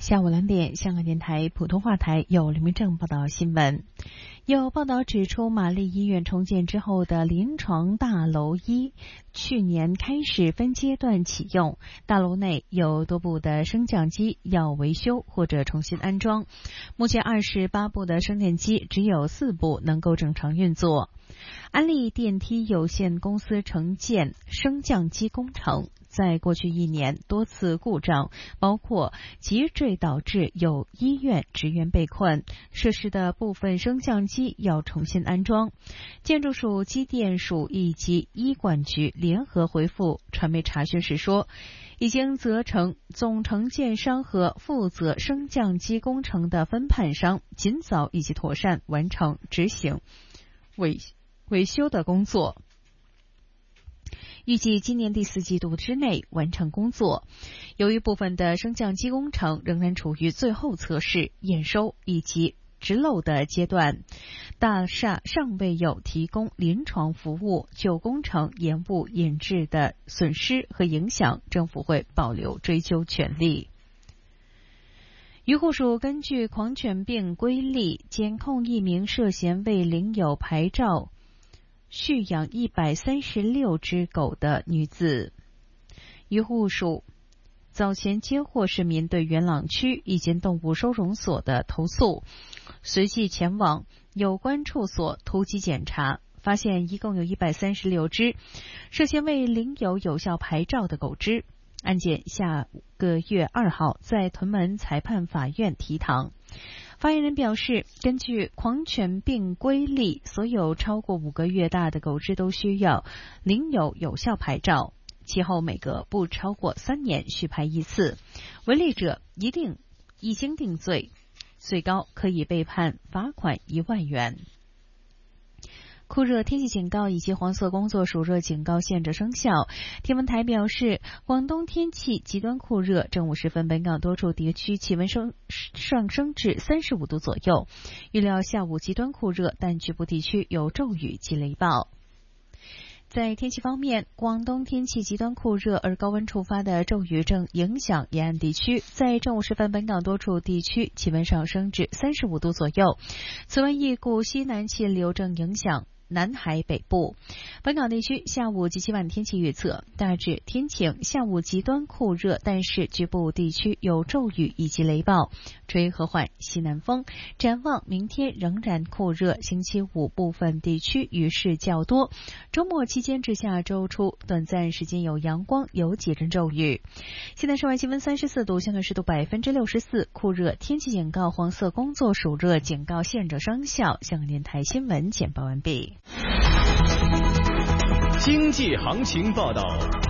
下午2点，香港电台普通话台有林明正报道新闻。有报道指出，玛丽医院重建之后的临床大楼1去年开始分阶段启用，大楼内有多部的升降机要维修或者重新安装。目前28部的升电机只有4部能够正常运作。安利电梯有限公司承建升降机工程，在过去1年多次故障，包括急坠导致有医院职员被困，设施的部分升降机要重新安装。建筑署、机电署以及医管局联合回复传媒查询时说，已经责成总承建商和负责升降机工程的分判商尽早以及妥善完成执行维修的工作，预计今年第4季度之内完成工作。由于部分的升降机工程仍然处于最后测试、验收以及直漏的阶段，大厦尚未有提供临床服务，就工程延误引致的损失和影响，政府会保留追究权利。渔护署根据狂犬病规例监控1名涉嫌未领有牌照蓄养136只狗的女子。渔护署早前接获市民对元朗区一间动物收容所的投诉，随即前往有关处所突击检查，发现一共有136只涉嫌未领有有效牌照的狗只。案件下个月2号在屯门裁判法院提堂。发言人表示，根据狂犬病规例，所有超过5个月大的狗只都需要领有有效牌照，其后每隔不超过3年续牌1次，违例者已经定罪，最高可以被判罚款1万元。酷热天气警告以及黄色工作暑热警告现正生效。天文台表示，广东天气极端酷热，正午时分本港多处地区气温上升至35度左右，预料下午极端酷热，但局部地区有骤雨及雷暴。在天气方面，广东天气极端酷热，而高温触发的骤雨正影响沿岸地区。在正午时分，本港多处地区气温上升至35度左右。此外，一股西南气流正影响南海北部。本港地区下午及今晚天气预测大致天晴，下午极端酷热，但是局部地区有骤雨以及雷暴，吹和缓西南风。展望明天仍然酷热，星期5部分地区雨势较多，周末期间至下周初短暂时间有阳光，有几阵骤雨。现在室外气温34度，相对湿度64%，酷热天气警告、黄色工作暑热警告现正生效。香港电台新闻简报完毕。 经济行情报道。